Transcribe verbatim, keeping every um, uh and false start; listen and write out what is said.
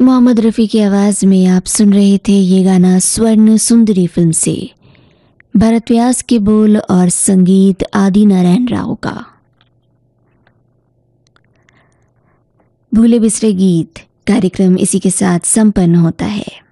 मोहम्मद रफ़ी की आवाज़ में आप सुन रहे थे ये गाना स्वर्ण सुंदरी फिल्म से। भरत व्यास के बोल और संगीत आदि नारायण राव का। भूले बिसरे गीत कार्यक्रम इसी के साथ संपन्न होता है।